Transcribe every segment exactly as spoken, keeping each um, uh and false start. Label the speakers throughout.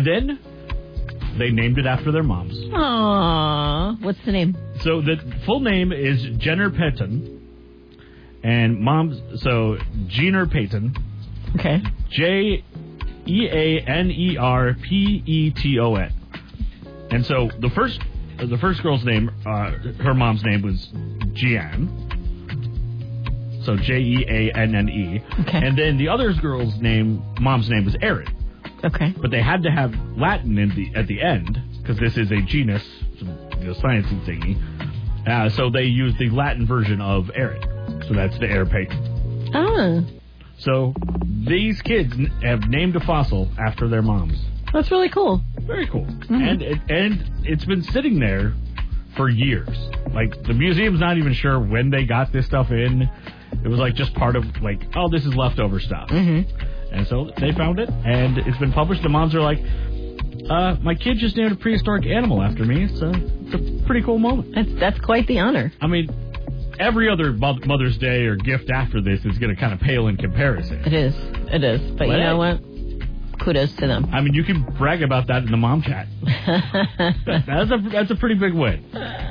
Speaker 1: And then they named it after their moms.
Speaker 2: Aww. What's the name?
Speaker 1: So the full name is Jenner Peyton. And mom's, so Jenner Peyton.
Speaker 2: Okay.
Speaker 1: J E A N E R P E T O N. And so the first the first girl's name, uh, her mom's name was Jeanne. So J E A N N E.
Speaker 2: Okay.
Speaker 1: And then the other girl's name, mom's name was Erin.
Speaker 2: Okay.
Speaker 1: But they had to have Latin in the at the end, because this is a genus, the sciencey thingy. Uh, so they used the Latin version of Erin. So that's the Air Peyton.
Speaker 2: Oh.
Speaker 1: So these kids n- have named a fossil after their moms.
Speaker 2: That's really cool.
Speaker 1: Very cool.
Speaker 2: Mm-hmm.
Speaker 1: And it, and it's been sitting there for years. Like, the museum's not even sure when they got this stuff in. It was like just part of, like, oh, this is leftover stuff.
Speaker 2: Mm-hmm.
Speaker 1: And so they found it, and it's been published. The moms are like, uh, my kid just named a prehistoric animal after me. It's a, it's a pretty cool moment.
Speaker 2: That's, that's quite the honor.
Speaker 1: I mean, every other Mother's Day or gift after this is going to kind of pale in comparison.
Speaker 2: It is. It is. But
Speaker 1: Well,
Speaker 2: you know what? Kudos to them.
Speaker 1: I mean, you can brag about that in the mom chat. that's a that's a pretty big win.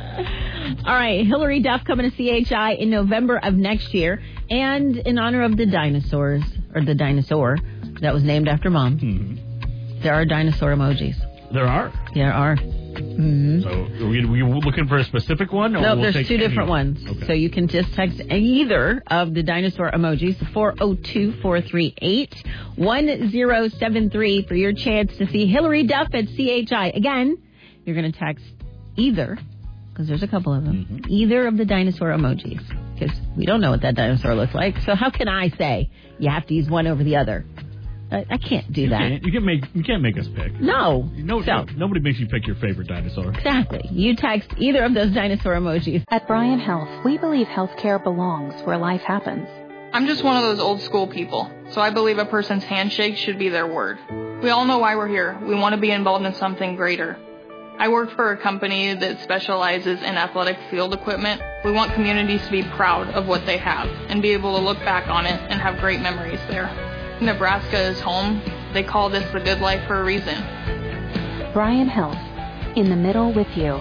Speaker 2: All right, Hillary Duff coming to C H I in November of next year, and in honor of the dinosaurs, or the dinosaur that was named after Mom.
Speaker 1: Mm-hmm.
Speaker 2: There are dinosaur emojis.
Speaker 1: There are.
Speaker 2: There are. Mm-hmm.
Speaker 1: So are we, are we looking for a specific one? Or
Speaker 2: No,
Speaker 1: we'll
Speaker 2: there's
Speaker 1: take
Speaker 2: two
Speaker 1: any?
Speaker 2: different ones.
Speaker 1: Okay.
Speaker 2: So you can just text either of the dinosaur emojis, four oh two, four three eight, one oh seven three for your chance to see Hillary Duff at C H I. Again, you're going to text either, because there's a couple of them, mm-hmm. either of the dinosaur emojis, because we don't know what that dinosaur looks like. So how can I say you have to use one over the other? I, I can't do
Speaker 1: you
Speaker 2: that.
Speaker 1: Can't, you can't make you can't make us pick.
Speaker 2: No.
Speaker 1: No,
Speaker 2: so,
Speaker 1: no. Nobody makes you pick your favorite dinosaur.
Speaker 2: Exactly. You text either of those dinosaur emojis.
Speaker 3: At Bryan Health, we believe healthcare belongs where life happens.
Speaker 4: I'm just one of those old school people, so I believe a person's handshake should be their word. We all know why we're here. We want to be involved in something greater. I work for a company that specializes in athletic field equipment. We want communities to be proud of what they have and be able to look back on it and have great memories there. Nebraska is home. They call this the good life for a reason.
Speaker 3: Bryan Health, in the middle with you.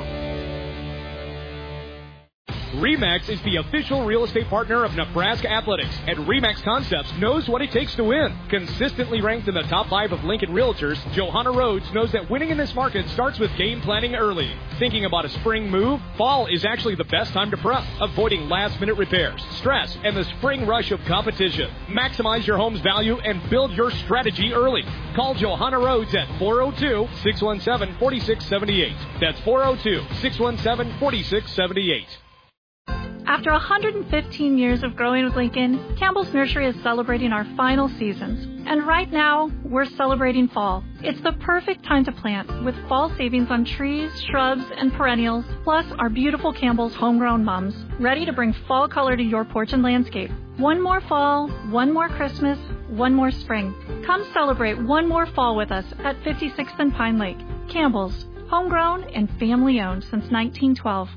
Speaker 5: RE/MAX is the official real estate partner of Nebraska Athletics, and RE/MAX Concepts knows what it takes to win. Consistently ranked in the top five of Lincoln Realtors, Johanna Rhodes knows that winning in this market starts with game planning early. Thinking about a spring move? Fall is actually the best time to prep, avoiding last-minute repairs, stress, and the spring rush of competition. Maximize your home's value and build your strategy early. Call Johanna Rhodes at four oh two, six one seven, four six seven eight. That's four oh two, six one seven, four six seven eight.
Speaker 6: After one hundred fifteen years of growing with Lincoln, Campbell's Nursery is celebrating our final seasons. And right now, we're celebrating fall. It's the perfect time to plant, with fall savings on trees, shrubs, and perennials, plus our beautiful Campbell's homegrown mums, ready to bring fall color to your porch and landscape. One more fall, one more Christmas, one more spring. Come celebrate one more fall with us at fifty-sixth and Pine Lake. Campbell's, homegrown and family-owned since nineteen twelve.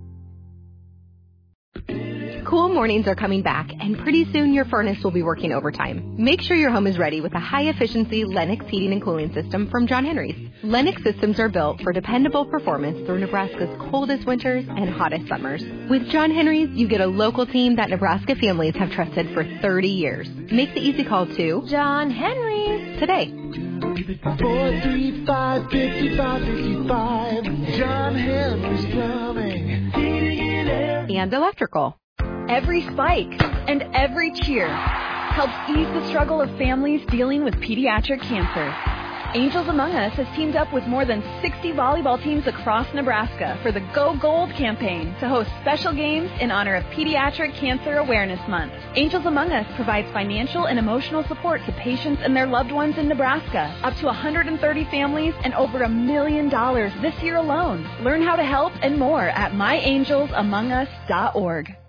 Speaker 7: Cool mornings are coming back, and pretty soon your furnace will be working overtime. Make sure your home is ready with a high-efficiency Lennox heating and cooling system from John Henry's. Lennox systems are built for dependable performance through Nebraska's coldest winters and hottest summers. With John Henry's, you get a local team that Nebraska families have trusted for thirty years. Make the easy call to John Henry's today.
Speaker 8: four three five, five five five five. John Henry's Plumbing, Heating and Air,
Speaker 7: and Electrical.
Speaker 9: Every spike and every cheer helps ease the struggle of families dealing with pediatric cancer. Angels Among Us has teamed up with more than sixty volleyball teams across Nebraska for the Go Gold campaign to host special games in honor of Pediatric Cancer Awareness Month. Angels Among Us provides financial and emotional support to patients and their loved ones in Nebraska. Up to one hundred thirty families and over a million dollars this year alone. Learn how to help and more at my angels among us dot org.